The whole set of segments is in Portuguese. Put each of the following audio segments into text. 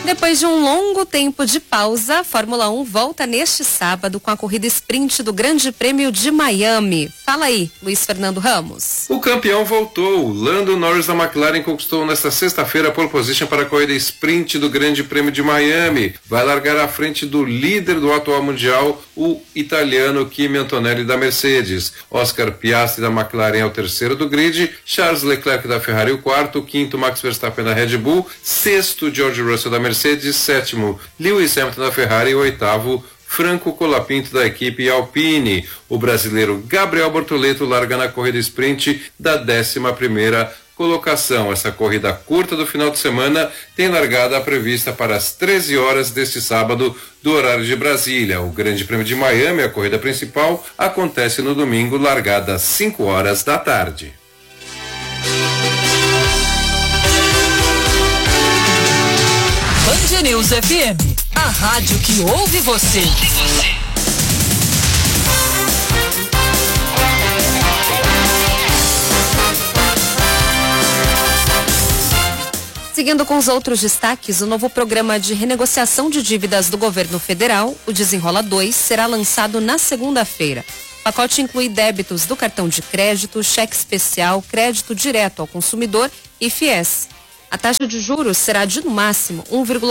Depois de um longo tempo de pausa, a Fórmula 1 volta neste sábado com a corrida sprint do Grande Prêmio de Miami. Fala aí, Luiz Fernando Ramos. O campeão voltou. Lando Norris da McLaren conquistou nesta sexta-feira a pole position para a corrida sprint do Grande Prêmio de Miami. Vai largar à frente do líder do atual mundial, o italiano Kimi Antonelli da Mercedes. Oscar Piastri da McLaren é o terceiro do grid, Charles Leclerc da Ferrari o quarto, quinto Max Verstappen da Red Bull, sexto George Russell da Mercedes, sétimo Lewis Hamilton da Ferrari e oitavo Franco Colapinto da equipe Alpine. O brasileiro Gabriel Bortoleto larga na corrida sprint da 11ª colocação. Essa corrida curta do final de semana tem largada prevista para as 13 horas deste sábado do horário de Brasília. O Grande Prêmio de Miami, a corrida principal, acontece no domingo, largada às 5 horas da tarde. Band News FM, a rádio que ouve você. Seguindo com os outros destaques, o novo programa de renegociação de dívidas do governo federal, o Desenrola 2, será lançado na segunda-feira. O pacote inclui débitos do cartão de crédito, cheque especial, crédito direto ao consumidor e FIES. A taxa de juros será de, no máximo,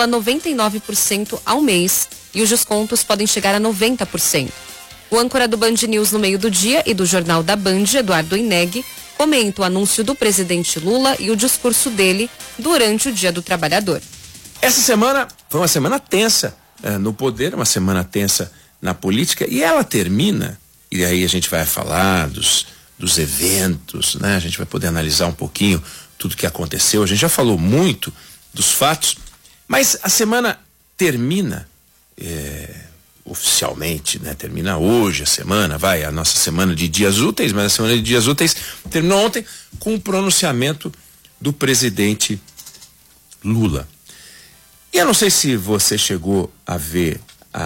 1,99% ao mês e os descontos podem chegar a 90%. O âncora do Band News no meio do dia e do Jornal da Band, Eduardo Ineg, comenta o anúncio do presidente Lula e o discurso dele durante o Dia do Trabalhador. Essa semana foi uma semana tensa no poder, uma semana tensa na política, e ela termina, e aí a gente vai falar dos eventos, né? A gente vai poder analisar um pouquinho tudo que aconteceu. A gente já falou muito dos fatos, mas a semana termina oficialmente, né? Termina hoje a nossa semana de dias úteis, mas a semana de dias úteis terminou ontem com o pronunciamento do presidente Lula. E eu não sei se você chegou a ver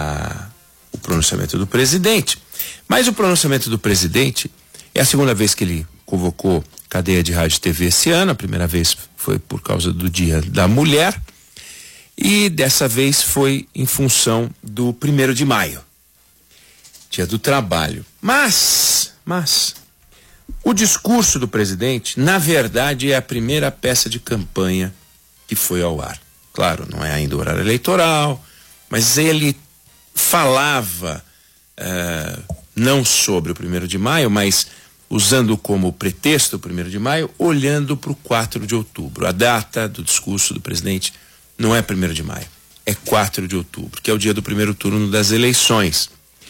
o pronunciamento do presidente, mas o pronunciamento do presidente é a segunda vez que ele convocou cadeia de rádio e TV esse ano. A primeira vez foi por causa do Dia da Mulher e dessa vez foi em função do 1º de maio, Dia do Trabalho. Mas o discurso do presidente, na verdade, é a primeira peça de campanha que foi ao ar. Claro, não é ainda o horário eleitoral, mas ele falava não sobre o 1º de maio, mas usando como pretexto o 1º de maio, olhando para o 4 de outubro. A data do discurso do presidente não é 1º de maio, é 4 de outubro, que é o dia do primeiro turno das eleições.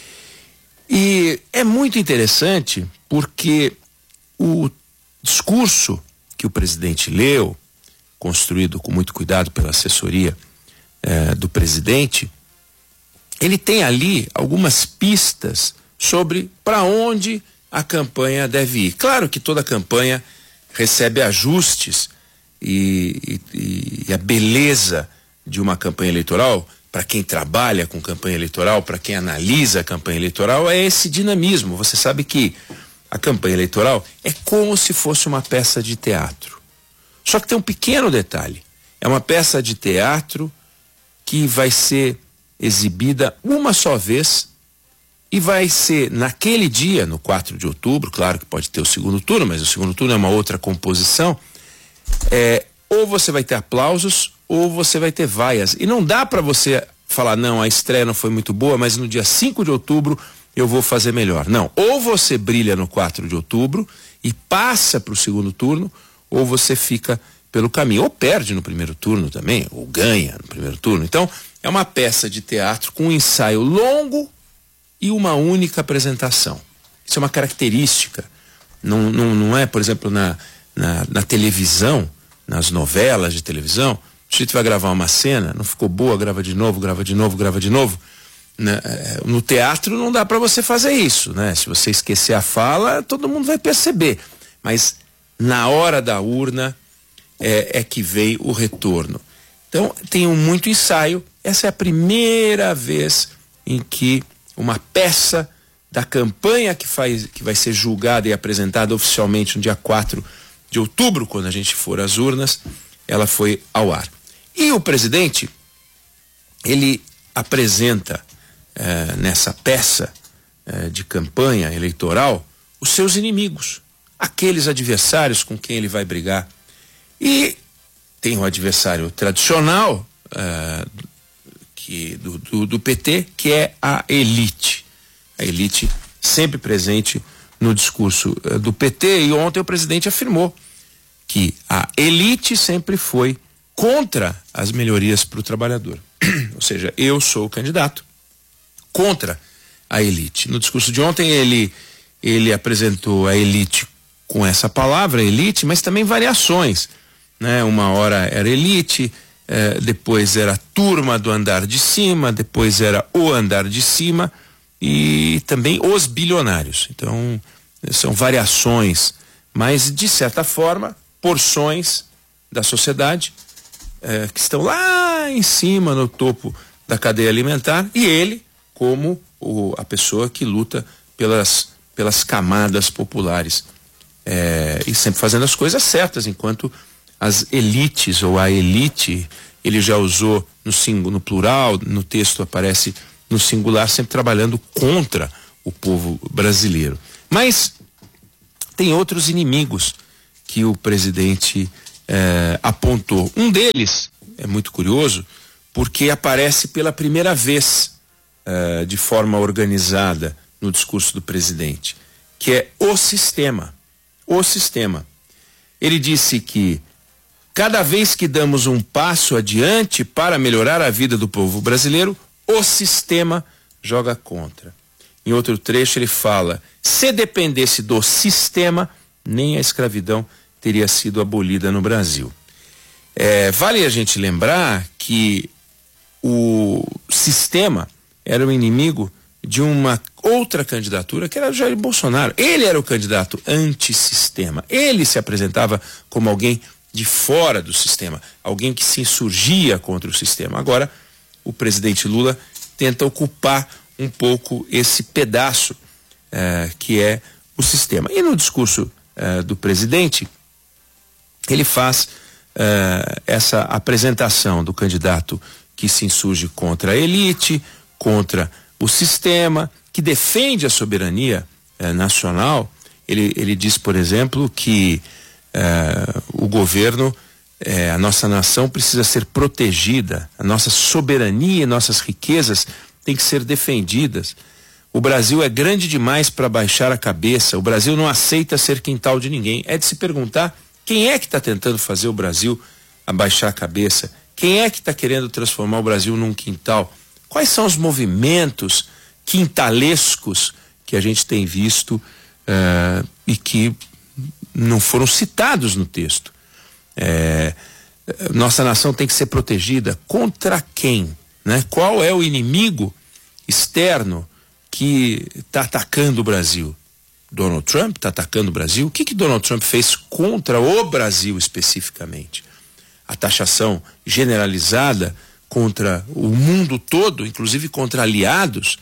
E é muito interessante porque o discurso que o presidente leu, construído com muito cuidado pela assessoria do presidente, ele tem ali algumas pistas sobre para onde a campanha deve ir. Claro que toda campanha recebe ajustes e a beleza de uma campanha eleitoral, para quem trabalha com campanha eleitoral, para quem analisa a campanha eleitoral, é esse dinamismo. Você sabe que a campanha eleitoral é como se fosse uma peça de teatro. Só que tem um pequeno detalhe. É uma peça de teatro que vai ser exibida uma só vez e vai ser naquele dia, no 4 de outubro, claro que pode ter o segundo turno, mas o segundo turno é uma outra composição, ou você vai ter aplausos ou você vai ter vaias. E não dá para você falar, não, a estreia não foi muito boa, mas no dia 5 de outubro eu vou fazer melhor. Não, ou você brilha no 4 de outubro e passa para o segundo turno, ou você fica pelo caminho, ou perde no primeiro turno também, ou ganha no primeiro turno. Então, é uma peça de teatro com um ensaio longo e uma única apresentação. Isso é uma característica. Não é, por exemplo, na televisão, nas novelas de televisão, o sujeito vai gravar uma cena, não ficou boa, grava de novo. No teatro não dá para você fazer isso, né? Se você esquecer a fala, todo mundo vai perceber. Mas na hora da urna é que veio o retorno. Então, tem muito ensaio. Essa é a primeira vez em que uma peça da campanha que vai ser julgada e apresentada oficialmente no dia 4 de outubro, quando a gente for às urnas, ela foi ao ar. E o presidente ele apresenta nessa peça de campanha eleitoral os seus inimigos, aqueles adversários com quem ele vai brigar. E tem o adversário tradicional do PT, que é a elite. A elite sempre presente no discurso do PT, e ontem o presidente afirmou que a elite sempre foi contra as melhorias para o trabalhador. Ou seja, eu sou o candidato contra a elite. No discurso de ontem ele apresentou a elite com essa palavra, elite, mas também variações, né? Uma hora era elite, depois era a turma do andar de cima, depois era o andar de cima e também os bilionários. Então, são variações, mas de certa forma, porções da sociedade que estão lá em cima, no topo da cadeia alimentar, e ele como a pessoa que luta pelas camadas populares, e sempre fazendo as coisas certas, enquanto as elites, ou a elite, ele já usou no plural, no texto aparece no singular, sempre trabalhando contra o povo brasileiro. Mas tem outros inimigos que o presidente apontou. Um deles é muito curioso, porque aparece pela primeira vez de forma organizada no discurso do presidente, que é o sistema. O sistema. Ele disse que cada vez que damos um passo adiante para melhorar a vida do povo brasileiro, o sistema joga contra. Em outro trecho ele fala: se dependesse do sistema, nem a escravidão teria sido abolida no Brasil. Vale a gente lembrar que o sistema era o inimigo de uma outra candidatura, que era o Jair Bolsonaro. Ele era o candidato antissistema. Ele se apresentava como alguém de fora do sistema, alguém que se insurgia contra o sistema. Agora, o presidente Lula tenta ocupar um pouco esse pedaço que é o sistema. E no discurso do presidente, ele faz essa apresentação do candidato que se insurge contra a elite, contra o sistema, que defende a soberania nacional. Ele diz, por exemplo, que o governo, a nossa nação precisa ser protegida, a nossa soberania e nossas riquezas têm que ser defendidas. O Brasil é grande demais para baixar a cabeça, o Brasil não aceita ser quintal de ninguém. É de se perguntar quem é que está tentando fazer o Brasil abaixar a cabeça, quem é que está querendo transformar o Brasil num quintal. Quais são os movimentos quintalescos que a gente tem visto e que não foram citados no texto? Nossa nação tem que ser protegida contra quem, né? Qual é o inimigo externo que está atacando o Brasil? Donald Trump está atacando o Brasil? O que Donald Trump fez contra o Brasil especificamente? A taxação generalizada contra o mundo todo, inclusive contra aliados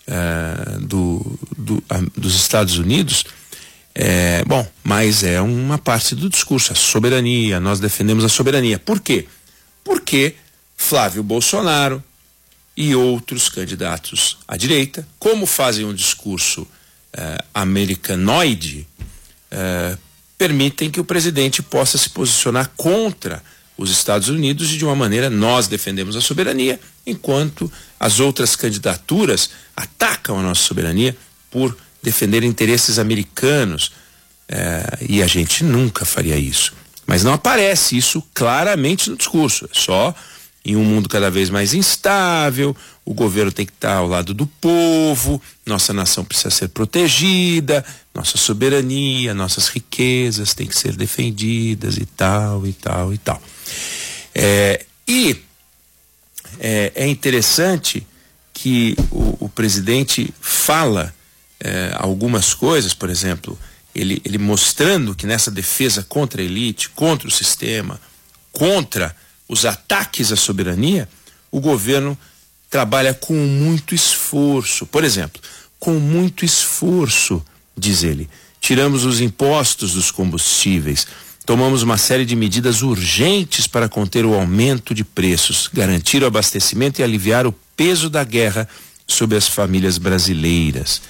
dos Estados Unidos, mas é uma parte do discurso, a soberania, nós defendemos a soberania. Por quê? Porque Flávio Bolsonaro e outros candidatos à direita, como fazem um discurso americanoide, permitem que o presidente possa se posicionar contra os Estados Unidos e de uma maneira nós defendemos a soberania, enquanto as outras candidaturas atacam a nossa soberania por defender interesses americanos, e a gente nunca faria isso. Mas não aparece isso claramente no discurso, é só em um mundo cada vez mais instável, o governo tem que estar ao lado do povo, nossa nação precisa ser protegida, nossa soberania, nossas riquezas têm que ser defendidas e tal, e tal, e tal. É interessante que o presidente fala algumas coisas, por exemplo, ele mostrando que nessa defesa contra a elite, contra o sistema, contra os ataques à soberania, o governo trabalha com muito esforço. Por exemplo, com muito esforço, diz ele, tiramos os impostos dos combustíveis, tomamos uma série de medidas urgentes para conter o aumento de preços, garantir o abastecimento e aliviar o peso da guerra sobre as famílias brasileiras.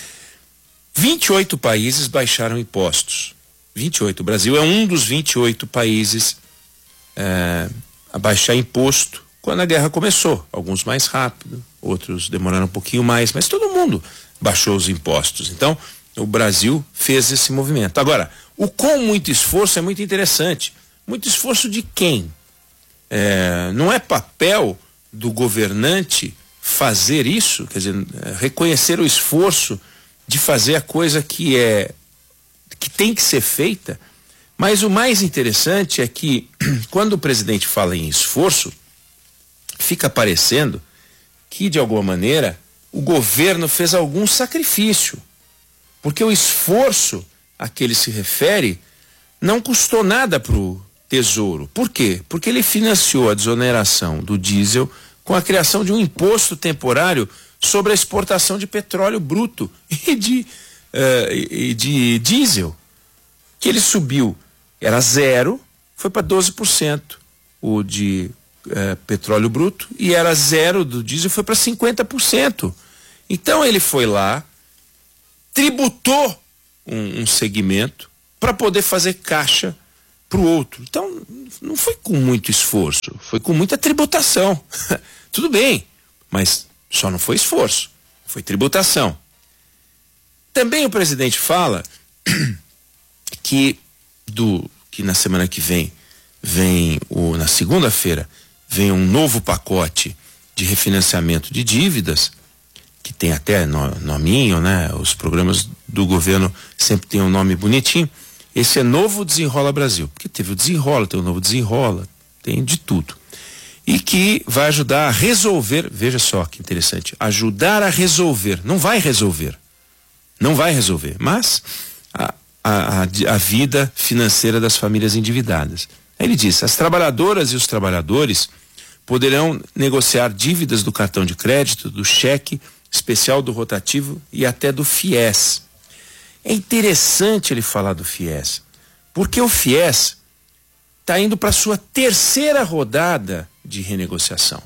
28 países baixaram impostos. 28. O Brasil é um dos 28 países a baixar imposto quando a guerra começou. Alguns mais rápido, outros demoraram um pouquinho mais, mas todo mundo baixou os impostos. Então, o Brasil fez esse movimento. Agora, o com muito esforço é muito interessante. Muito esforço de quem? Não é papel do governante fazer isso, quer dizer, reconhecer o esforço de fazer a coisa que tem que ser feita. Mas o mais interessante é que quando o presidente fala em esforço, fica parecendo que de alguma maneira o governo fez algum sacrifício, porque o esforço a que ele se refere não custou nada para o Tesouro. Por quê? Porque ele financiou a desoneração do diesel com a criação de um imposto temporário sobre a exportação de petróleo bruto e de diesel, que ele subiu, era 0, foi para 12% o de petróleo bruto, e era 0 do diesel, foi para 50%. Então ele foi lá, tributou um segmento para poder fazer caixa para o outro. Então não foi com muito esforço, foi com muita tributação. Tudo bem, mas só não foi esforço, foi tributação. Também o presidente fala que na semana que vem na segunda-feira vem um novo pacote de refinanciamento de dívidas, que tem até nominho, né? Os programas do governo sempre tem um nome bonitinho. Esse é Novo Desenrola Brasil, porque teve o Desenrola, tem o Novo Desenrola, tem de tudo. E que vai ajudar a resolver, veja só que interessante, ajudar a resolver, não vai resolver, mas a vida financeira das famílias endividadas. Aí ele diz: as trabalhadoras e os trabalhadores poderão negociar dívidas do cartão de crédito, do cheque especial, do rotativo e até do FIES. É interessante ele falar do FIES, porque o FIES está indo para a sua terceira rodada de renegociação.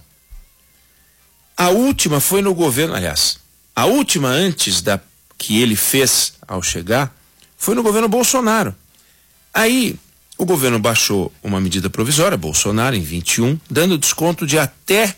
A última foi no governo, aliás, a última antes da que ele fez ao chegar, foi no governo Bolsonaro. Aí o governo baixou uma medida provisória, Bolsonaro, em 21, dando desconto de até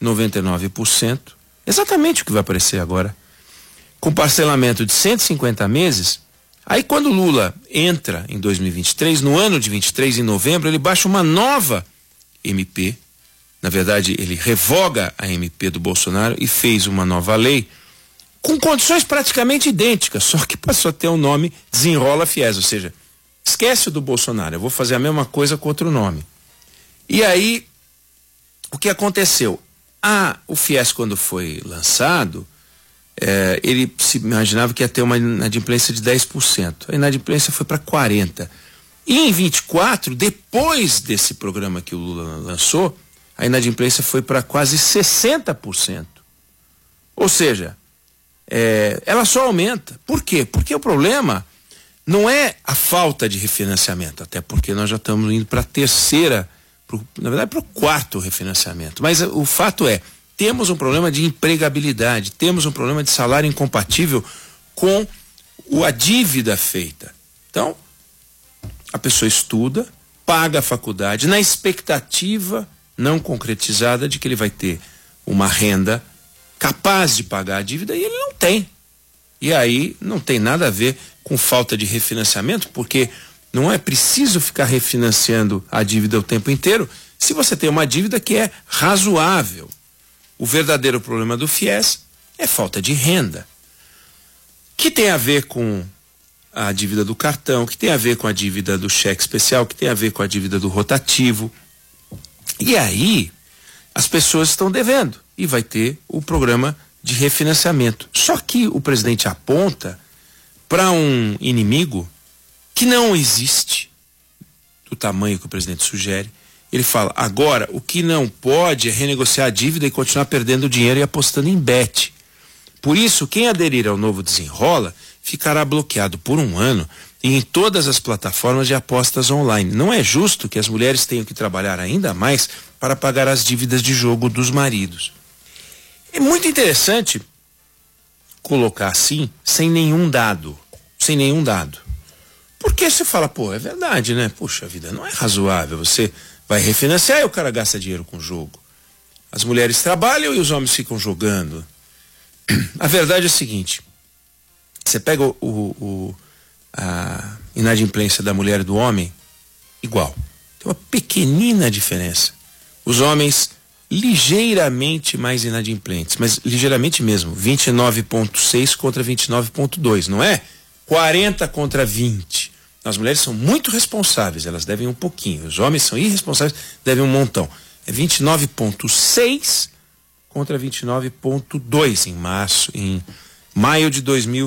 99%, exatamente o que vai aparecer agora, com parcelamento de 150 meses. Aí quando Lula entra em 2023, no ano de 23, em novembro, ele baixa uma nova MP. Na verdade, ele revoga a MP do Bolsonaro e fez uma nova lei com condições praticamente idênticas, só que passou a ter o nome Desenrola FIES, ou seja, esquece o do Bolsonaro, eu vou fazer a mesma coisa com outro nome. E aí, o que aconteceu? O FIES, quando foi lançado, ele se imaginava que ia ter uma inadimplência de 10%. A inadimplência foi para 40%. E em 24, depois desse programa que o Lula lançou, a inadimplência foi para quase 60%. Ou seja, ela só aumenta. Por quê? Porque o problema não é a falta de refinanciamento, até porque nós já estamos indo para a terceira, na verdade para o quarto refinanciamento. Mas o fato é, temos um problema de empregabilidade, temos um problema de salário incompatível com a dívida feita. Então, a pessoa estuda, paga a faculdade, na expectativa não concretizada de que ele vai ter uma renda capaz de pagar a dívida, e ele não tem. E aí não tem nada a ver com falta de refinanciamento, porque não é preciso ficar refinanciando a dívida o tempo inteiro se você tem uma dívida que é razoável. O verdadeiro problema do FIES é falta de renda, que tem a ver com a dívida do cartão, que tem a ver com a dívida do cheque especial, que tem a ver com a dívida do rotativo. E aí as pessoas estão devendo e vai ter o programa de refinanciamento. Só que o presidente aponta para um inimigo que não existe do tamanho que o presidente sugere. Ele fala: agora o que não pode é renegociar a dívida e continuar perdendo dinheiro e apostando em bet. Por isso, quem aderir ao novo Desenrola ficará bloqueado por um ano e em todas as plataformas de apostas online. Não é justo que as mulheres tenham que trabalhar ainda mais para pagar as dívidas de jogo dos maridos. É muito interessante colocar assim, sem nenhum dado. Porque você fala, pô, é verdade, né? Puxa vida, não é razoável. Você vai refinanciar e o cara gasta dinheiro com jogo. As mulheres trabalham e os homens ficam jogando. A verdade é o seguinte, você pega a inadimplência da mulher e do homem, igual. Tem uma pequenina diferença. Os homens ligeiramente mais inadimplentes, mas ligeiramente mesmo, 29,6 contra 29,2, não é? 40 contra 20. As mulheres são muito responsáveis, elas devem um pouquinho. Os homens são irresponsáveis, devem um montão. É 29,6 contra 29,2 em maio de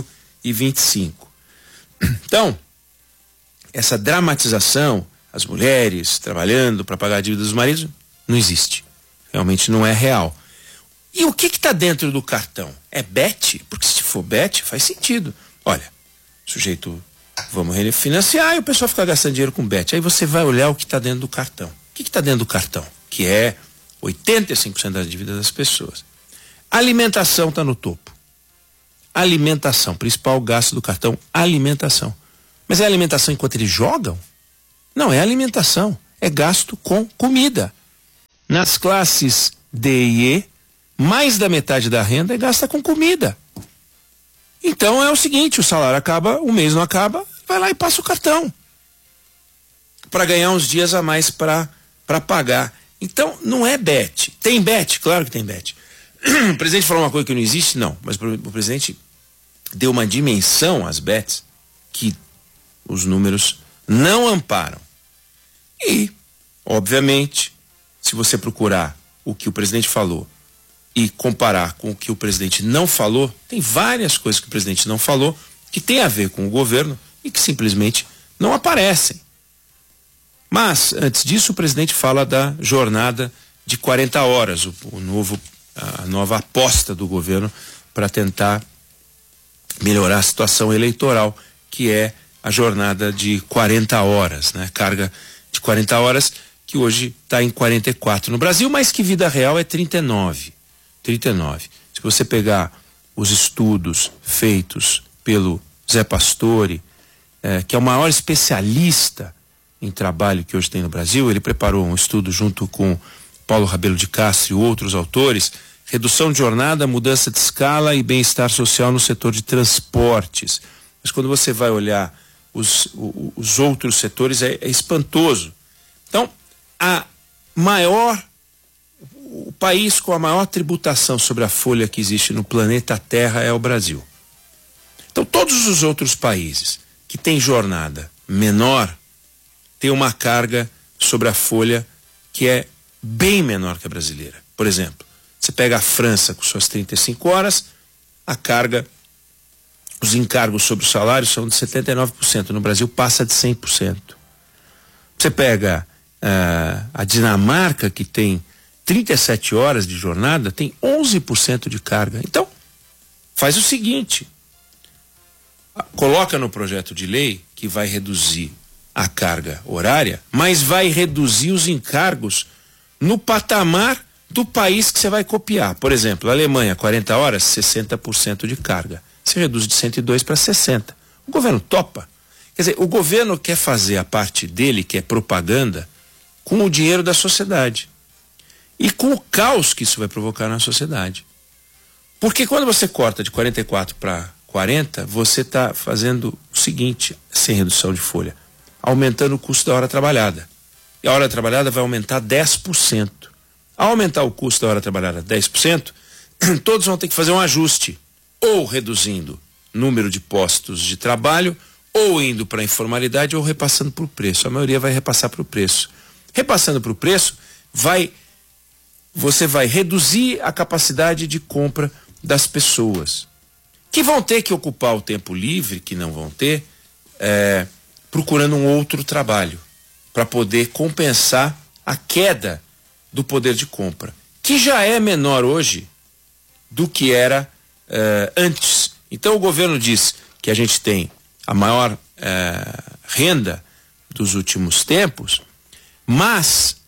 2025. Então, essa dramatização, as mulheres trabalhando para pagar a dívida dos maridos, não existe. Realmente não é real. E o que está dentro do cartão? É bet? Porque se for bet, faz sentido. Olha, sujeito, vamos refinanciar e o pessoal fica gastando dinheiro com bet. Aí você vai olhar o que está dentro do cartão. O que está dentro do cartão? Que é 85% das dívidas das pessoas. Alimentação está no topo. Alimentação, principal gasto do cartão, alimentação. Mas é alimentação enquanto eles jogam? Não, é alimentação. É gasto com comida. Nas classes D e E, mais da metade da renda é gasta com comida. Então é o seguinte, o salário acaba, o mês não acaba, vai lá e passa o cartão. Para ganhar uns dias a mais para pagar. Então não é bet. Tem bet? Claro que tem bet. O presidente falou uma coisa que não existe? Não. Mas o presidente deu uma dimensão às bets que os números não amparam. E, obviamente, se você procurar o que o presidente falou e comparar com o que o presidente não falou, tem várias coisas que o presidente não falou que tem a ver com o governo e que simplesmente não aparecem. Mas, antes disso, o presidente fala da jornada de 40 horas, a nova aposta do governo para tentar melhorar a situação eleitoral, que é a jornada de 40 horas, né? Carga de 40 horas, que hoje está em 44 no Brasil, mas que vida real é 39. Se você pegar os estudos feitos pelo Zé Pastore, que é o maior especialista em trabalho que hoje tem no Brasil, ele preparou um estudo junto com Paulo Rabelo de Castro e outros autores, redução de jornada, mudança de escala e bem-estar social no setor de transportes. Mas quando você vai olhar os outros setores, é espantoso. Então, o país com a maior tributação sobre a folha que existe no planeta Terra é o Brasil. Então, todos os outros países que têm jornada menor têm uma carga sobre a folha que é bem menor que a brasileira. Por exemplo, você pega a França com suas 35 horas, a carga, os encargos sobre o salário são de 79%. No Brasil passa de 100%. Você pega a Dinamarca, que tem 37 horas de jornada, tem 11% de carga. Então, faz o seguinte, coloca no projeto de lei que vai reduzir a carga horária, mas vai reduzir os encargos no patamar do país que você vai copiar. Por exemplo, a Alemanha, 40 horas, 60% de carga. Você reduz de 102 para 60. O governo topa. Quer dizer, o governo quer fazer a parte dele, que é propaganda, com o dinheiro da sociedade. E com o caos que isso vai provocar na sociedade. Porque quando você corta de 44 para 40, você está fazendo o seguinte, sem redução de folha, aumentando o custo da hora trabalhada. E a hora trabalhada vai aumentar 10%. Ao aumentar o custo da hora trabalhada 10%, todos vão ter que fazer um ajuste, ou reduzindo número de postos de trabalho, ou indo para a informalidade, ou repassando para o preço. A maioria vai repassar para o preço. Repassando para o preço, você vai reduzir a capacidade de compra das pessoas, que vão ter que ocupar o tempo livre, que não vão ter, procurando um outro trabalho, para poder compensar a queda do poder de compra, que já é menor hoje do que era antes. Então o governo diz que a gente tem a maior renda dos últimos tempos, mas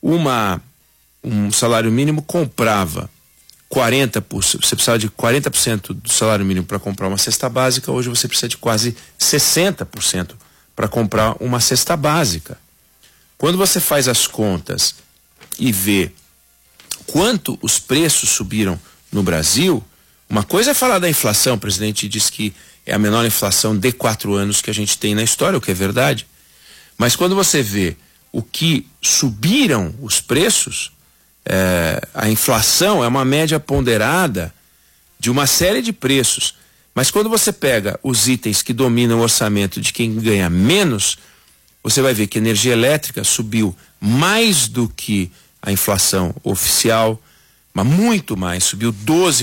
um salário mínimo comprava 40%, você precisava de 40% do salário mínimo para comprar uma cesta básica, hoje você precisa de quase 60% para comprar uma cesta básica. Quando você faz as contas e vê quanto os preços subiram no Brasil, uma coisa é falar da inflação, o presidente diz que é a menor inflação de 4 anos que a gente tem na história, o que é verdade. Mas quando você vê o que subiram os preços, a inflação é uma média ponderada de uma série de preços. Mas quando você pega os itens que dominam o orçamento de quem ganha menos, você vai ver que a energia elétrica subiu mais do que a inflação oficial, mas muito mais, subiu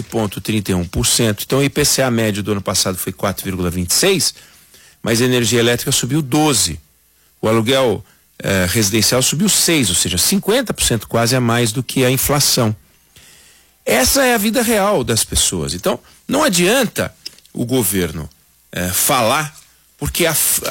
12,31%. Então o IPCA médio do ano passado foi 4,26%, mas a energia elétrica subiu 12%. O aluguel residencial subiu 6%, ou seja, 50% quase a mais do que a inflação. Essa é a vida real das pessoas. Então, não adianta o governo falar, porque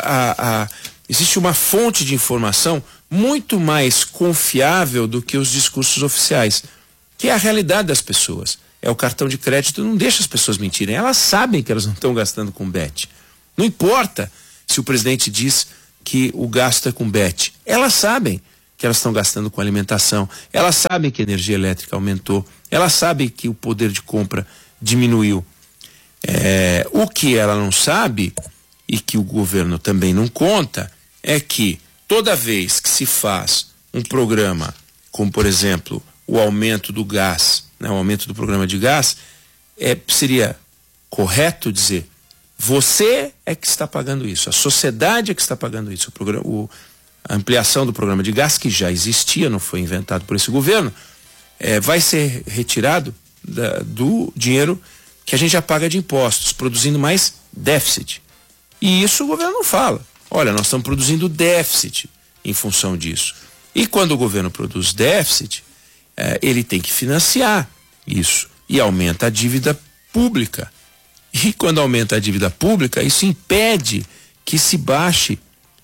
existe uma fonte de informação muito mais confiável do que os discursos oficiais, que é a realidade das pessoas. O cartão de crédito não deixa as pessoas mentirem. Elas sabem que elas não estão gastando com bet. Não importa se o presidente diz que o gasto é com bet. Elas sabem que elas estão gastando com alimentação. Elas sabem que a energia elétrica aumentou. Elas sabem que o poder de compra diminuiu. O que ela não sabe, e que o governo também não conta, é que toda vez que se faz um programa, como por exemplo o aumento do gás, o aumento do programa de gás, seria correto dizer: você é que está pagando isso, a sociedade é que está pagando isso. A ampliação do programa de gás, que já existia, não foi inventado por esse governo, vai ser retirado do dinheiro que a gente já paga de impostos, produzindo mais déficit. E isso o governo não fala. Olha, nós estamos produzindo déficit em função disso. E quando o governo produz déficit, ele tem que financiar isso. E aumenta a dívida pública. E quando aumenta a dívida pública, isso impede que se baixe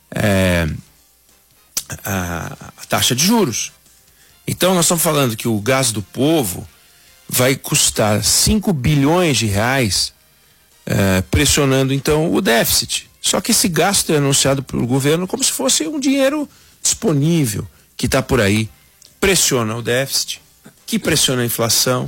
a taxa de juros. Então nós estamos falando que o gás do povo vai custar 5 bilhões de reais, pressionando então o déficit. Só que esse gasto é anunciado pelo governo como se fosse um dinheiro disponível, que está por aí, pressiona o déficit, que pressiona a inflação,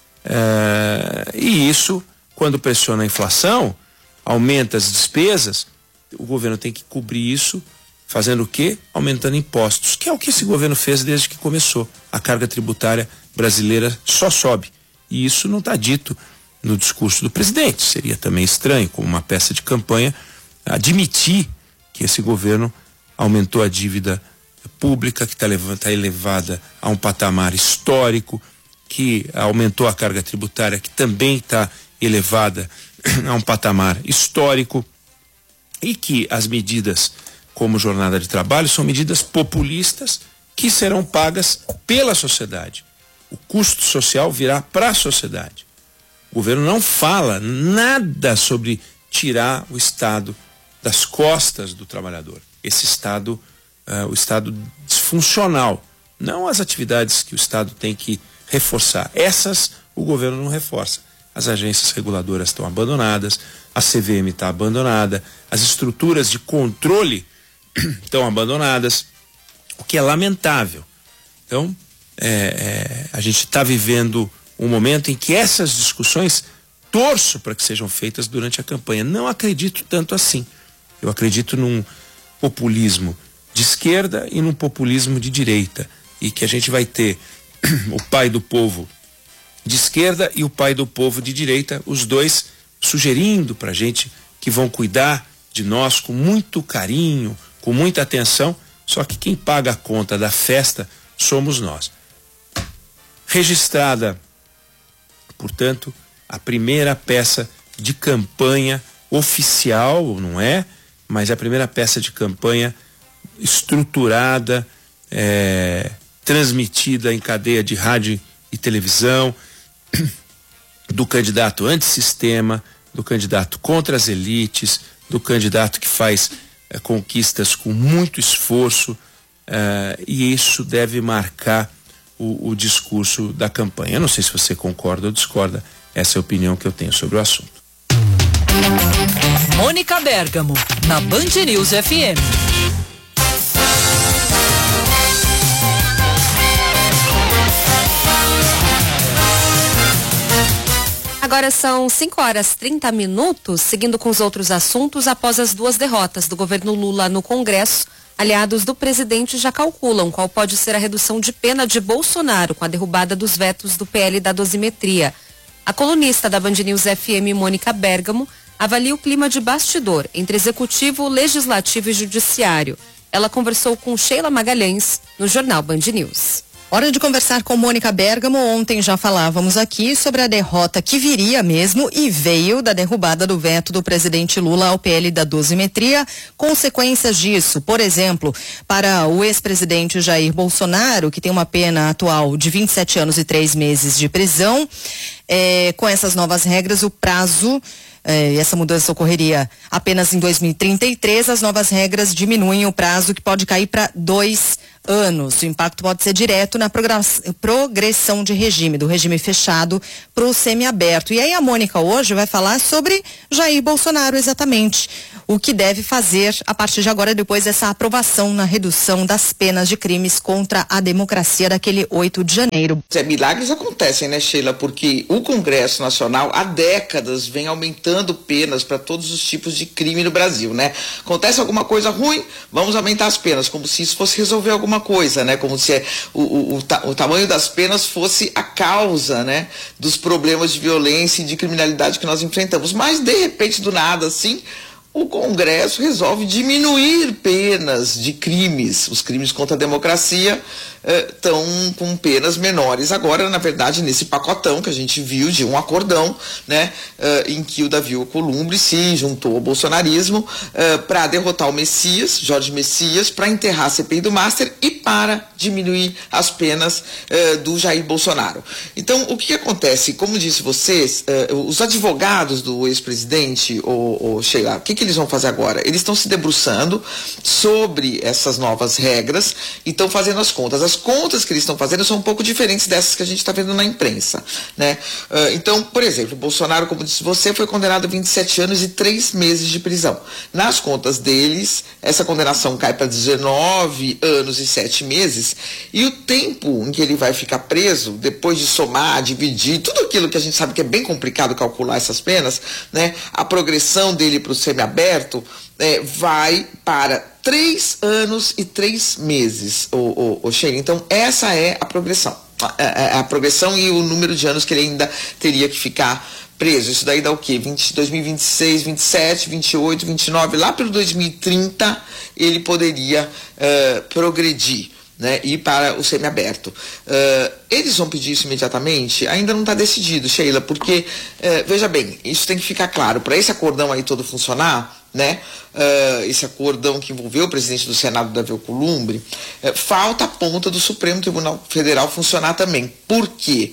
e isso, quando pressiona a inflação, aumenta as despesas, o governo tem que cobrir isso, fazendo o quê? Aumentando impostos, que é o que esse governo fez desde que começou. A carga tributária brasileira só sobe, e isso não está dito no discurso do presidente. Seria também estranho, como uma peça de campanha, admitir que esse governo aumentou a dívida pública, que está elevada a um patamar histórico, que aumentou a carga tributária, que também está elevada a um patamar histórico, e que as medidas como jornada de trabalho são medidas populistas que serão pagas pela sociedade. O custo social virá para a sociedade. O governo não fala nada sobre tirar o Estado das costas do trabalhador. Esse Estado, o Estado disfuncional, não as atividades que o Estado tem que reforçar. Essas o governo não reforça. As agências reguladoras estão abandonadas, a CVM está abandonada, as estruturas de controle estão abandonadas, o que é lamentável. Então, a gente está vivendo um momento em que essas discussões torço para que sejam feitas durante a campanha. Não acredito tanto assim. Eu acredito num populismo de esquerda e num populismo de direita, e que a gente vai ter o pai do povo de esquerda e o pai do povo de direita, os dois sugerindo para a gente que vão cuidar de nós com muito carinho, com muita atenção, só que quem paga a conta da festa somos nós. Registrada, portanto, a primeira peça de campanha oficial, não é? Mas a primeira peça de campanha estruturada, transmitida em cadeia de rádio e televisão, do candidato antissistema, do candidato contra as elites, do candidato que faz conquistas com muito esforço, e isso deve marcar o discurso da campanha. Eu não sei se você concorda ou discorda, essa é a opinião que eu tenho sobre o assunto. Mônica Bergamo, na Band News FM. Agora são 5h30, seguindo com os outros assuntos. Após as 2 derrotas do governo Lula no Congresso, aliados do presidente já calculam qual pode ser a redução de pena de Bolsonaro com a derrubada dos vetos do PL da dosimetria. A colunista da Band News FM, Mônica Bergamo, avalia o clima de bastidor entre executivo, legislativo e judiciário. Ela conversou com Sheila Magalhães no jornal Band News. Hora de conversar com Mônica Bergamo. Ontem já falávamos aqui sobre a derrota que viria mesmo e veio da derrubada do veto do presidente Lula ao PL da dosimetria. Consequências disso, por exemplo, para o ex-presidente Jair Bolsonaro, que tem uma pena atual de 27 anos e 3 meses de prisão. Com essas novas regras, o prazo, essa mudança ocorreria apenas em 2033, as novas regras diminuem o prazo, que pode cair para 2 anos. O impacto pode ser direto na progressão de regime, do regime fechado para o semiaberto. E aí a Mônica hoje vai falar sobre Jair Bolsonaro, exatamente o que deve fazer a partir de agora, depois dessa aprovação na redução das penas de crimes contra a democracia daquele 8 de janeiro. Milagres acontecem, né, Sheila? Porque o Congresso Nacional há décadas vem aumentando penas para todos os tipos de crime no Brasil, né? Acontece alguma coisa ruim, vamos aumentar as penas, como se isso fosse resolver alguma coisa, né? Como se o tamanho das penas fosse a causa, né, dos problemas de violência e de criminalidade que nós enfrentamos. Mas, de repente, do nada, assim, o Congresso resolve diminuir penas de crimes. Os crimes contra a democracia estão com penas menores agora, na verdade, nesse pacotão que a gente viu de um acordão, né, em que o Davi Alcolumbre se juntou ao bolsonarismo para derrotar o Messias, Jorge Messias, para enterrar a CPI do Master e para diminuir as penas do Jair Bolsonaro. Então, o que acontece? Como disse vocês, os advogados do ex-presidente, Sheila, o que eles vão fazer agora? Eles estão se debruçando sobre essas novas regras e estão fazendo as contas. As contas que eles estão fazendo são um pouco diferentes dessas que a gente está vendo na imprensa, né? Então, por exemplo, Bolsonaro, como disse você, foi condenado a 27 anos e 3 meses de prisão. Nas contas deles, essa condenação cai para 19 anos e 7 meses, e o tempo em que ele vai ficar preso, depois de somar, dividir, tudo aquilo que a gente sabe que é bem complicado calcular essas penas, né? A progressão dele para o semiaberto vai para 3 anos e 3 meses, Sheila. Então, essa é a progressão. A progressão e o número de anos que ele ainda teria que ficar preso. Isso daí dá o quê? 2026, 27, 28, 29, lá pelo 2030 ele poderia progredir, né, ir para o semiaberto. Eles vão pedir isso imediatamente? Ainda não está decidido, Sheila, porque, veja bem, isso tem que ficar claro, para esse acordão aí todo funcionar, né, esse acordão que envolveu o presidente do Senado, Davi Alcolumbre, falta a ponta do Supremo Tribunal Federal funcionar também. Por quê?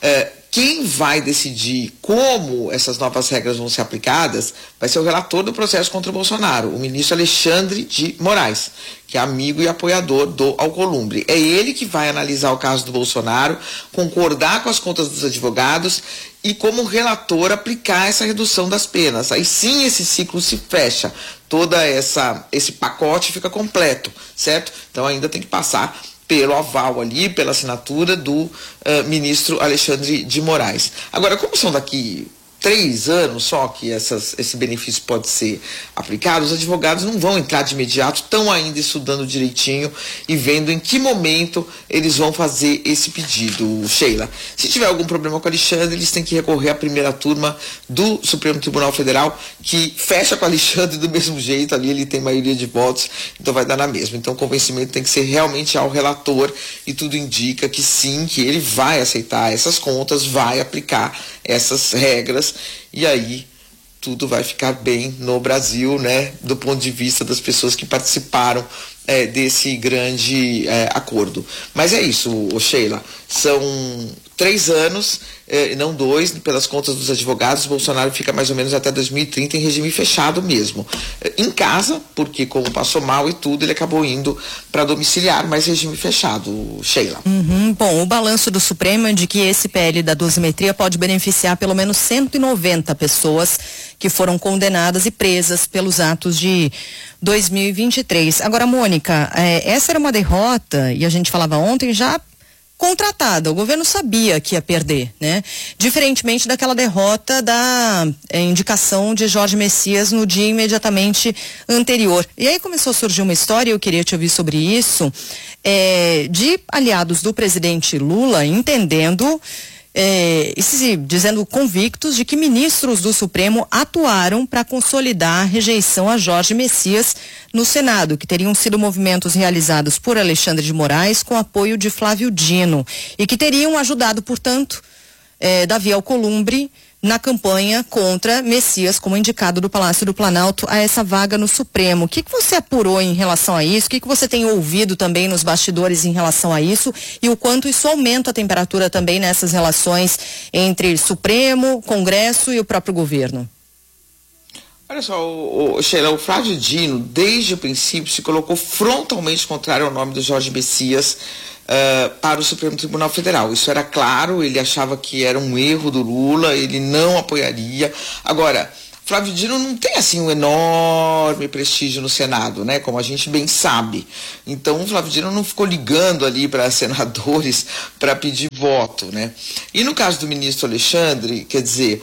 Quem vai decidir como essas novas regras vão ser aplicadas vai ser o relator do processo contra o Bolsonaro, o ministro Alexandre de Moraes, que é amigo e apoiador do Alcolumbre. É ele que vai analisar o caso do Bolsonaro, concordar com as contas dos advogados e, como relator, aplicar essa redução das penas. Aí sim esse ciclo se fecha, esse pacote fica completo, certo? Então ainda tem que passar pelo aval ali, pela assinatura do ministro Alexandre de Moraes. Agora, como são daqui 3 anos só que esse benefício pode ser aplicado, os advogados não vão entrar de imediato, estão ainda estudando direitinho e vendo em que momento eles vão fazer esse pedido, Sheila. Se tiver algum problema com o Alexandre, eles têm que recorrer à primeira turma do Supremo Tribunal Federal, que fecha com o Alexandre do mesmo jeito, ali ele tem maioria de votos, então vai dar na mesma. Então o convencimento tem que ser realmente ao relator, e tudo indica que sim, que ele vai aceitar essas contas, vai aplicar essas regras, e aí tudo vai ficar bem no Brasil, né, do ponto de vista das pessoas que participaram desse grande acordo. Mas é isso, Sheila, são 3 anos, não 2, pelas contas dos advogados. Bolsonaro fica mais ou menos até 2030 em regime fechado mesmo. Em casa, porque como passou mal e tudo, ele acabou indo para domiciliar, mas regime fechado, Sheila. Bom, o balanço do Supremo é de que esse PL da dosimetria pode beneficiar pelo menos 190 pessoas que foram condenadas e presas pelos atos de 2023. Agora, Mônica, essa era uma derrota, e a gente falava ontem, já contratada. O governo sabia que ia perder, né? Diferentemente daquela derrota da indicação de Jorge Messias no dia imediatamente anterior. E aí começou a surgir uma história, eu queria te ouvir sobre isso, de aliados do presidente Lula entendendo e se dizendo convictos de que ministros do Supremo atuaram para consolidar a rejeição a Jorge Messias no Senado, que teriam sido movimentos realizados por Alexandre de Moraes com apoio de Flávio Dino e que teriam ajudado, portanto, Davi Alcolumbre na campanha contra Messias como indicado do Palácio do Planalto a essa vaga no Supremo. O que você apurou em relação a isso? O que você tem ouvido também nos bastidores em relação a isso? E o quanto isso aumenta a temperatura também nessas relações entre Supremo, Congresso e o próprio governo? Olha só, Sheila, o Flávio Dino, desde o princípio, se colocou frontalmente contrário ao nome do Jorge Messias para o Supremo Tribunal Federal. Isso era claro, ele achava que era um erro do Lula, ele não apoiaria. Agora, Flávio Dino não tem assim um enorme prestígio no Senado, né? Como a gente bem sabe. Então, o Flávio Dino não ficou ligando ali para senadores para pedir voto, né? E no caso do ministro Alexandre, quer dizer,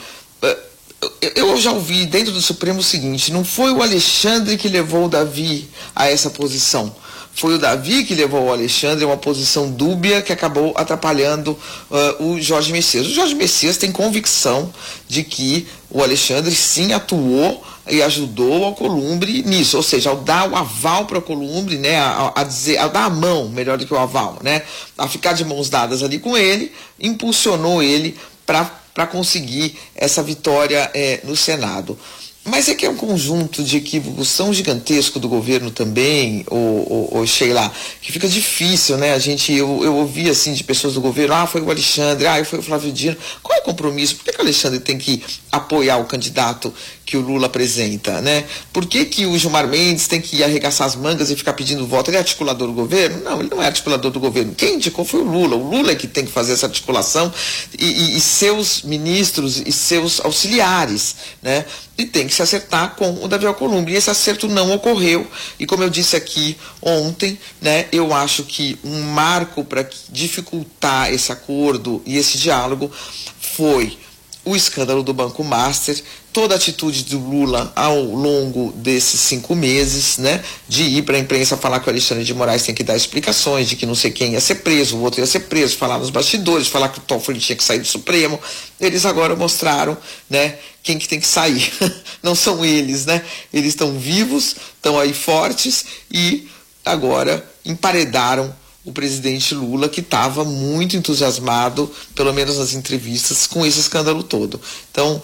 eu já ouvi dentro do Supremo o seguinte: não foi o Alexandre que levou o Davi a essa posição. Foi o Davi que levou o Alexandre a uma posição dúbia que acabou atrapalhando o Jorge Messias. O Jorge Messias tem convicção de que o Alexandre sim atuou e ajudou o Alcolumbre nisso, ou seja, ao dar o aval para o Alcolumbre, né, a dar a mão, melhor do que o aval, né, a ficar de mãos dadas ali com ele, impulsionou ele para conseguir essa vitória no Senado. Mas é que é um conjunto de equívocos tão gigantesco do governo também, Sheila, que fica difícil, né? Eu ouvi assim de pessoas do governo, foi o Alexandre, foi o Flávio Dino. Qual é o compromisso? Por que o Alexandre tem que apoiar o candidato que o Lula apresenta, né? Por que o Gilmar Mendes tem que arregaçar as mangas e ficar pedindo voto? Ele é articulador do governo? Não, ele não é articulador do governo. Quem indicou foi o Lula. O Lula é que tem que fazer essa articulação e seus ministros e seus auxiliares, né? E tem que se acertar com o Davi Alcolumbre. E esse acerto não ocorreu. E como eu disse aqui ontem, né, eu acho que um marco para dificultar esse acordo e esse diálogo foi o escândalo do Banco Master, toda a atitude do Lula ao longo desses 5 meses, né, de ir para a imprensa falar que o Alexandre de Moraes tem que dar explicações, de que não sei quem ia ser preso, o outro ia ser preso, falar nos bastidores, falar que o Toffoli tinha que sair do Supremo. Eles agora mostraram, né, quem que tem que sair. Não são eles, né? Eles estão vivos, estão aí fortes e agora emparedaram o presidente Lula, que estava muito entusiasmado, pelo menos nas entrevistas, com esse escândalo todo. Então,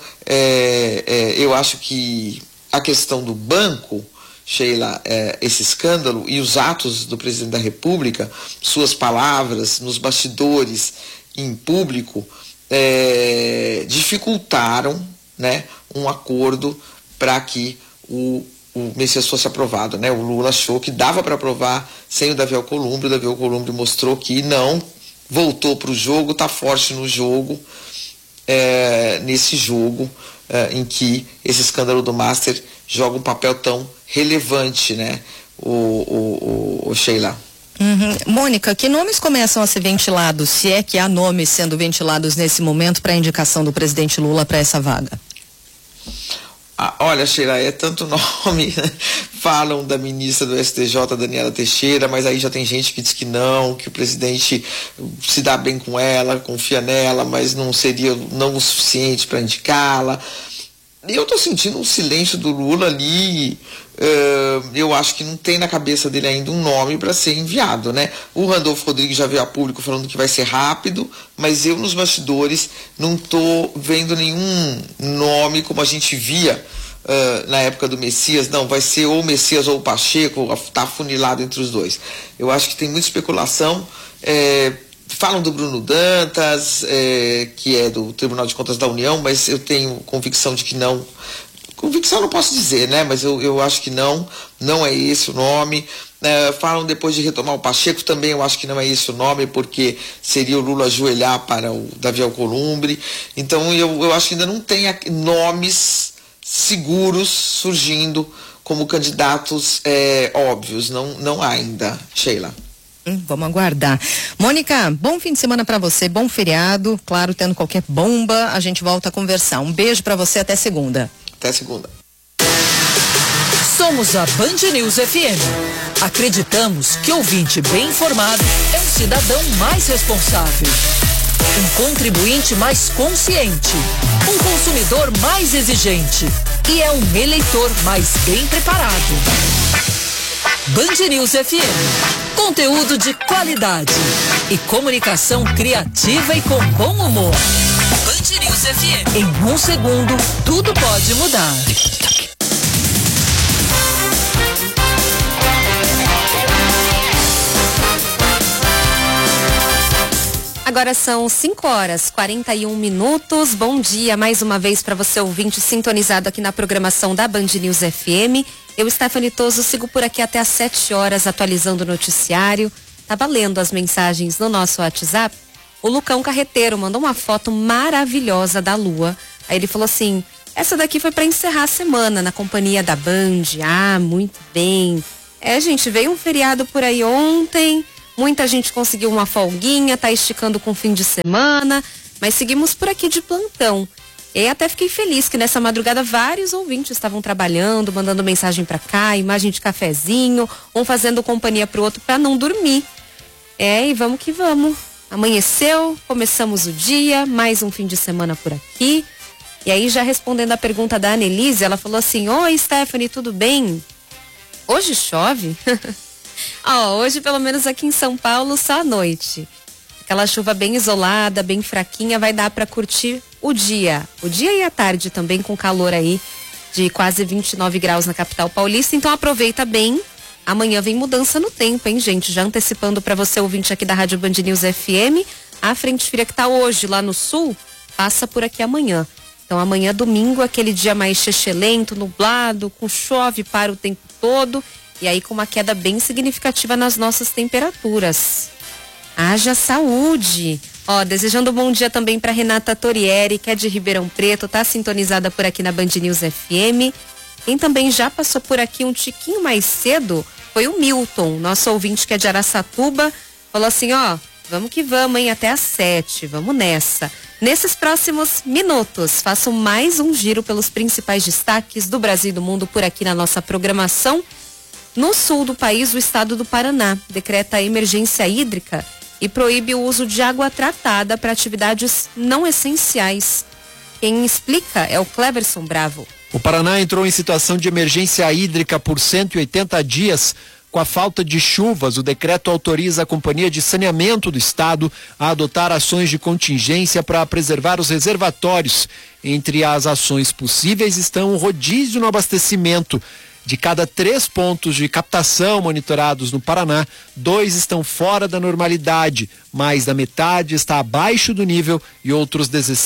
eu acho que a questão do banco, Sheila, esse escândalo e os atos do presidente da República, suas palavras nos bastidores em público, dificultaram, né, um acordo para que o Messias fosse aprovado, né? O Lula achou que dava para aprovar sem o Davi Alcolumbre. O Davi Alcolumbre mostrou que não, voltou para o jogo, está forte no jogo, nesse jogo em que esse escândalo do Master joga um papel tão relevante, né? O Sheila. Mônica, que nomes começam a ser ventilados, se é que há nomes sendo ventilados nesse momento para a indicação do presidente Lula para essa vaga? Olha, Sheila, é tanto nome, né? Falam da ministra do STJ, Daniela Teixeira, mas aí já tem gente que diz que não, que o presidente se dá bem com ela, confia nela, mas não seria não o suficiente para indicá-la. Eu estou sentindo um silêncio do Lula ali. Eu acho que não tem na cabeça dele ainda um nome para ser enviado, né? O Randolfo Rodrigues já veio a público falando que vai ser rápido, mas eu nos bastidores não estou vendo nenhum nome como a gente via na época do Messias. Não, vai ser ou o Messias ou o Pacheco, está afunilado entre os dois. Eu acho que tem muita especulação. falam do Bruno Dantas, que é do Tribunal de Contas da União, mas eu tenho convicção de que não. Convicção não posso dizer, né? Mas eu acho que não é esse o nome. Falam depois de retomar o Pacheco, também eu acho que não é esse o nome, porque seria o Lula ajoelhar para o Davi Alcolumbre. Então eu acho que ainda não tem nomes seguros surgindo como candidatos óbvios. Não há ainda, Sheila. Vamos aguardar. Mônica, bom fim de semana para você, bom feriado. Claro, tendo qualquer bomba, a gente volta a conversar. Um beijo para você, até segunda. Até segunda. Somos a Band News FM. Acreditamos que ouvinte bem informado é um cidadão mais responsável. Um contribuinte mais consciente. Um consumidor mais exigente. E é um eleitor mais bem preparado. Band News FM. Conteúdo de qualidade. E comunicação criativa e com bom humor. Band News FM. Em 1 segundo, tudo pode mudar. Agora são 5h41. Bom dia mais uma vez para você ouvinte sintonizado aqui na programação da Band News FM. Eu, Stephanie Toso, sigo por aqui até às 7 horas atualizando o noticiário. Tava lendo as mensagens no nosso WhatsApp. O Lucão Carreteiro mandou uma foto maravilhosa da lua. Aí ele falou assim: essa daqui foi para encerrar a semana na companhia da Band. Ah, muito bem. Gente, veio um feriado por aí ontem. Muita gente conseguiu uma folguinha, tá esticando com o fim de semana, mas seguimos por aqui de plantão. E até fiquei feliz que nessa madrugada vários ouvintes estavam trabalhando, mandando mensagem pra cá, imagem de cafezinho, um fazendo companhia pro outro pra não dormir. E vamos que vamos. Amanheceu, começamos o dia, mais um fim de semana por aqui. E aí, já respondendo a pergunta da Annelise, ela falou assim: oi, Stephanie, tudo bem? Hoje chove? Hoje, pelo menos aqui em São Paulo, só à noite. Aquela chuva bem isolada, bem fraquinha, vai dar para curtir o dia. O dia e a tarde também, com calor aí de quase 29 graus na capital paulista. Então aproveita bem. Amanhã vem mudança no tempo, hein, gente? Já antecipando para você, ouvinte aqui da Rádio Band News FM, a frente fria que tá hoje lá no sul, passa por aqui amanhã. Então amanhã, domingo, aquele dia mais chechelento, nublado, com chove para o tempo todo. E aí com uma queda bem significativa nas nossas temperaturas. Haja saúde! Desejando um bom dia também para Renata Torieri, que é de Ribeirão Preto, tá sintonizada por aqui na Band News FM. Quem também já passou por aqui um tiquinho mais cedo foi o Milton, nosso ouvinte que é de Araçatuba. Falou assim, vamos que vamos, hein, até às 7, vamos nessa. Nesses próximos minutos, faço mais um giro pelos principais destaques do Brasil e do mundo por aqui na nossa programação. No sul do país, o estado do Paraná decreta a emergência hídrica e proíbe o uso de água tratada para atividades não essenciais. Quem explica é o Cleverson Bravo. O Paraná entrou em situação de emergência hídrica por 180 dias. Com a falta de chuvas, o decreto autoriza a Companhia de Saneamento do Estado a adotar ações de contingência para preservar os reservatórios. Entre as ações possíveis estão o rodízio no abastecimento. De cada 3 pontos de captação monitorados no Paraná, 2 estão fora da normalidade, mais da metade está abaixo do nível e outros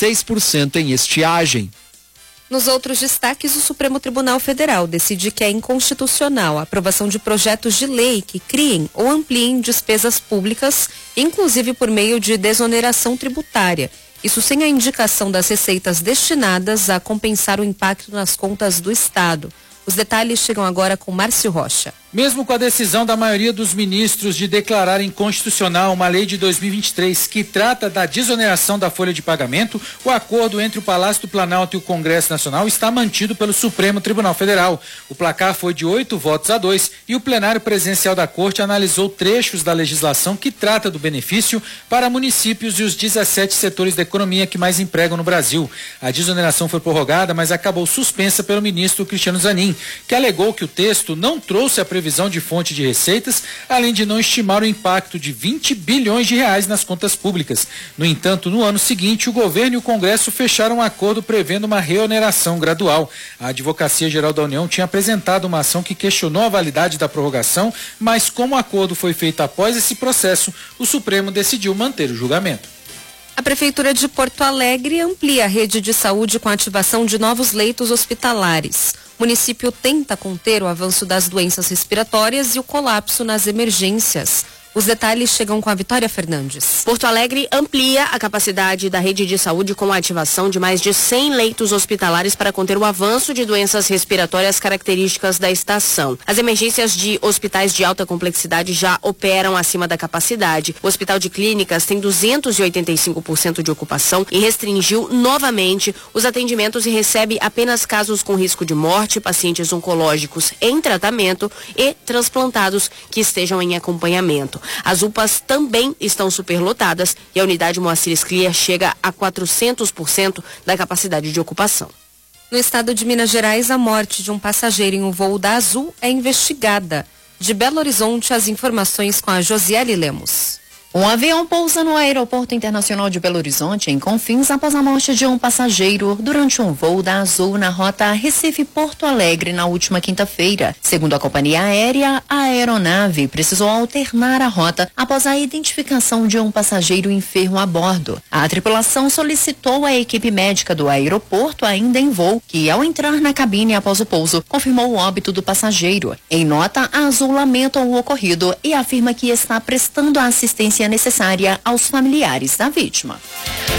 16% em estiagem. Nos outros destaques, o Supremo Tribunal Federal decide que é inconstitucional a aprovação de projetos de lei que criem ou ampliem despesas públicas, inclusive por meio de desoneração tributária. Isso sem a indicação das receitas destinadas a compensar o impacto nas contas do Estado. Os detalhes chegam agora com Márcio Rocha. Mesmo com a decisão da maioria dos ministros de declarar inconstitucional uma lei de 2023 que trata da desoneração da folha de pagamento, o acordo entre o Palácio do Planalto e o Congresso Nacional está mantido pelo Supremo Tribunal Federal. O placar foi de 8-2 e o plenário presencial da Corte analisou trechos da legislação que trata do benefício para municípios e os 17 setores da economia que mais empregam no Brasil. A desoneração foi prorrogada, mas acabou suspensa pelo ministro Cristiano Zanin, que alegou que o texto não trouxe a previsão previsão de fonte de receitas, além de não estimar o impacto de 20 bilhões de reais nas contas públicas. No entanto, no ano seguinte, o governo e o Congresso fecharam um acordo prevendo uma reoneração gradual. A Advocacia Geral da União tinha apresentado uma ação que questionou a validade da prorrogação, mas como o acordo foi feito após esse processo, o Supremo decidiu manter o julgamento. A Prefeitura de Porto Alegre amplia a rede de saúde com a ativação de novos leitos hospitalares. O município tenta conter o avanço das doenças respiratórias e o colapso nas emergências. Os detalhes chegam com a Vitória Fernandes. Porto Alegre amplia a capacidade da rede de saúde com a ativação de mais de 100 leitos hospitalares para conter o avanço de doenças respiratórias características da estação. As emergências de hospitais de alta complexidade já operam acima da capacidade. O Hospital de Clínicas tem 285% de ocupação e restringiu novamente os atendimentos e recebe apenas casos com risco de morte, pacientes oncológicos em tratamento e transplantados que estejam em acompanhamento. As UPAs também estão superlotadas e a unidade Moacir Scliar chega a 400% da capacidade de ocupação. No estado de Minas Gerais, a morte de um passageiro em um voo da Azul é investigada. De Belo Horizonte, as informações com a Josiele Lemos. Um avião pousa no Aeroporto Internacional de Belo Horizonte, em Confins, após a morte de um passageiro durante um voo da Azul na rota Recife-Porto Alegre na última quinta-feira. Segundo a companhia aérea, a aeronave precisou alternar a rota após a identificação de um passageiro enfermo a bordo. A tripulação solicitou à equipe médica do aeroporto, ainda em voo, que ao entrar na cabine após o pouso, confirmou o óbito do passageiro. Em nota, a Azul lamenta o ocorrido e afirma que está prestando a assistência necessária aos familiares da vítima.